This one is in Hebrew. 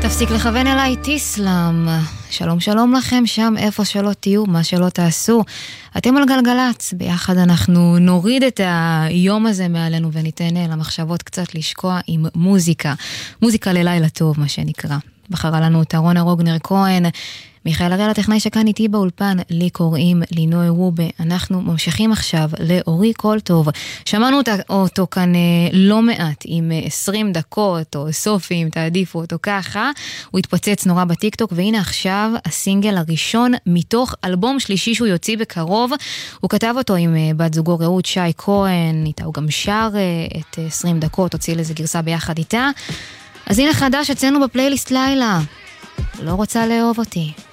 תפסיק לכוון אליי תיסלם. שלום שלום לכם שם איפה שלא תהיו, מה שלא תעשו. אתם על גלגלץ, ביחד אנחנו נוריד את היום הזה מעלינו וניתן למחשבות קצת לשקוע עם מוזיקה. מוזיקה ללילה טוב מה שנקרא. בחרה לנו את רונה רוגנר כהן, מיכאל הראל הטכנאי שכאן איתי באולפן, לי קוראים לינוי רובה. אנחנו ממשיכים עכשיו לאורי כל טוב. שמענו אותו כאן לא מעט עם 20 דקות או סופי אם תעדיפו אותו ככה. הוא התפוצץ נורא בטיקטוק, והנה עכשיו הסינגל הראשון מתוך אלבום שלישי שהוא יוציא בקרוב. הוא כתב אותו עם בת זוגו רעות שי כהן, איתה הוא גם שר את 20 דקות, הוציא לזה גרסה ביחד איתה. אז הנה חדש אצלנו בפלייליסט לילה, לא רוצה לאהוב אותי.